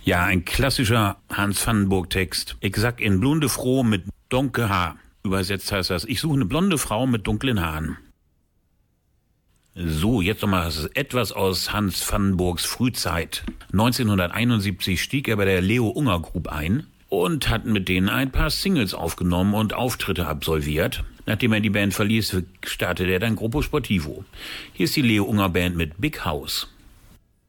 Ja, ein klassischer Hans Pfannenburg-Text. Ich sag in blonde Frau mit donke Haar. Übersetzt heißt das, ich suche eine blonde Frau mit dunklen Haaren. So, jetzt nochmal etwas aus Hans Pfannenburgs Frühzeit. 1971 stieg er bei der Leo Unger Group ein und hat mit denen ein paar Singles aufgenommen und Auftritte absolviert. Nachdem er die Band verließ, startete er dann Gruppo Sportivo. Hier ist die Leo Unger Band mit Big House.